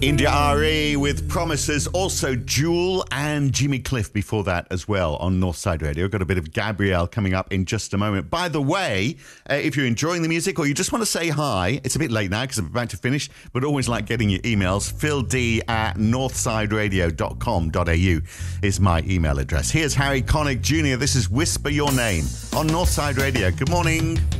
India RE with Promises, also Jewel and Jimmy Cliff before that as well on Northside Radio. Got a bit of Gabrielle coming up in just a moment. By the way, if you're enjoying the music or you just want to say hi, it's a bit late now because I'm about to finish, but always like getting your emails. phild@northsideradio.com.au is my email address. Here's Harry Connick Jr. This is Whisper Your Name on Northside Radio. Good morning.